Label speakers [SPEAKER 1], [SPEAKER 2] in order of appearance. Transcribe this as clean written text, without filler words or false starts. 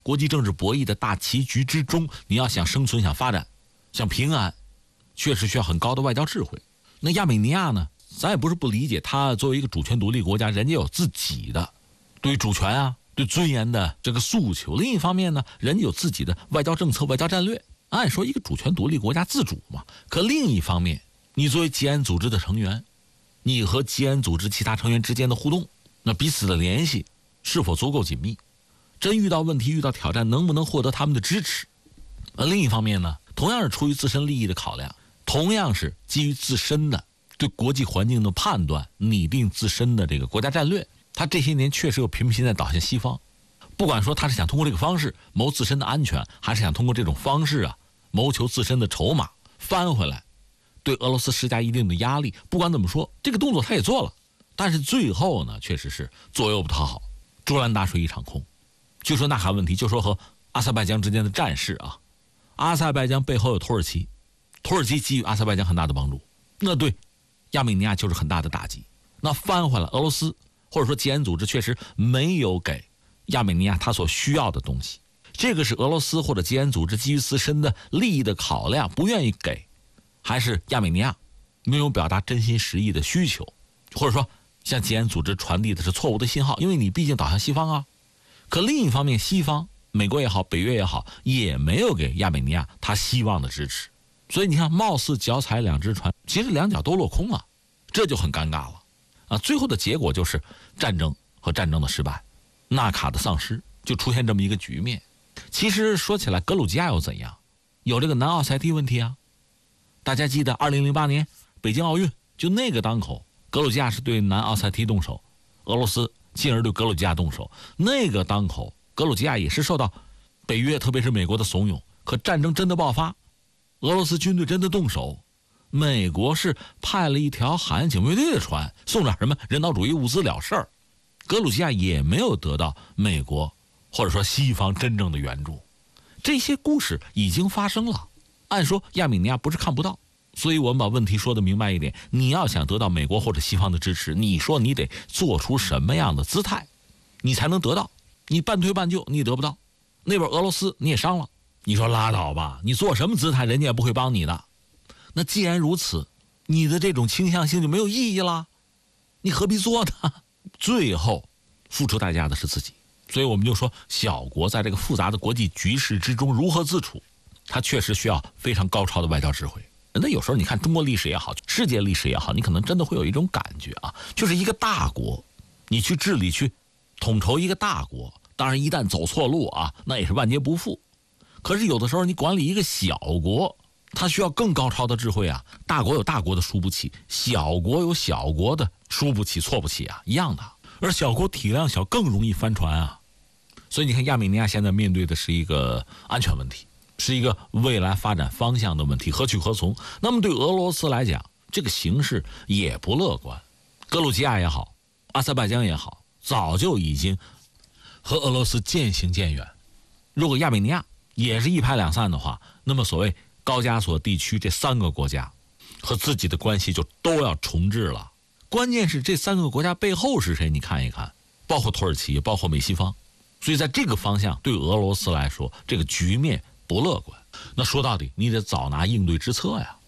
[SPEAKER 1] 国际政治博弈的大棋局之中，你要想生存、想发展、想平安，确实需要很高的外交智慧。那亚美尼亚呢，咱也不是不理解，它作为一个主权独立国家，人家有自己的对主权啊、对尊严的这个诉求。另一方面呢，人家有自己的外交政策、外交战略。按说一个主权独立国家自主嘛，可另一方面，你作为吉安组织的成员，你和吉安组织其他成员之间的互动，那彼此的联系是否足够紧密？真遇到问题、遇到挑战，能不能获得他们的支持？另一方面呢，同样是出于自身利益的考量，同样是基于自身的对国际环境的判断，拟定自身的这个国家战略。他这些年确实又频频在倒向西方，不管说他是想通过这个方式谋自身的安全，还是想通过这种方式啊谋求自身的筹码，翻回来对俄罗斯施加一定的压力。不管怎么说，这个动作他也做了，但是最后呢，确实是左右不讨好，竹篮打水一场空。就说纳罕问题，就说和阿塞拜疆之间的战事啊，阿塞拜疆背后有土耳其，土耳其给予阿塞拜疆很大的帮助，那对亚美尼亚就是很大的打击。那翻回来，俄罗斯或者说吉安组织确实没有给亚美尼亚他所需要的东西，这个是俄罗斯或者吉安组织基于自身的利益的考量不愿意给，还是亚美尼亚没有表达真心实意的需求，或者说向吉安组织传递的是错误的信号，因为你毕竟倒向西方啊。可另一方面，西方美国也好，北约也好，也没有给亚美尼亚他希望的支持。所以你看，貌似脚踩两只船，其实两脚都落空了，这就很尴尬了啊！最后的结果就是战争和战争的失败，纳卡的丧失，就出现这么一个局面。其实说起来，格鲁吉亚又怎样？有这个南奥塞梯问题啊。大家记得2008年北京奥运，就那个当口，格鲁吉亚是对南奥塞梯动手，俄罗斯进而对格鲁吉亚动手。那个当口，格鲁吉亚也是受到北约特别是美国的怂恿，可战争真的爆发，俄罗斯军队真的动手，美国是派了一条海岸警卫队的船送点什么人道主义物资了事儿，格鲁吉亚也没有得到美国或者说西方真正的援助。这些故事已经发生了，按说亚美尼亚不是看不到。所以我们把问题说得明白一点，你要想得到美国或者西方的支持，你说你得做出什么样的姿态你才能得到？你半推半就你也得不到。那边俄罗斯你也伤了，你说拉倒吧，你做什么姿态人家也不会帮你的。那既然如此，你的这种倾向性就没有意义了，你何必做呢？最后付出代价的是自己。所以我们就说，小国在这个复杂的国际局势之中如何自处，它确实需要非常高超的外交智慧。那有时候你看中国历史也好，世界历史也好，你可能真的会有一种感觉啊，就是一个大国，你去治理、去统筹一个大国，当然一旦走错路啊，那也是万劫不复。可是有的时候你管理一个小国，它需要更高超的智慧啊。大国有大国的输不起，小国有小国的输不起、错不起啊，一样的。而小国体量小，更容易翻船啊。所以你看，亚美尼亚现在面对的是一个安全问题，是一个未来发展方向的问题，何去何从？那么对俄罗斯来讲，这个形势也不乐观。格鲁吉亚也好，阿塞拜疆也好，早就已经和俄罗斯渐行渐远。如果亚美尼亚也是一拍两散的话，那么所谓高加索地区这三个国家和自己的关系就都要重置了。关键是这三个国家背后是谁？你看一看，包括土耳其，包括美西方。所以在这个方向，对俄罗斯来说，这个局面不乐观。那说到底，你得早拿应对之策呀。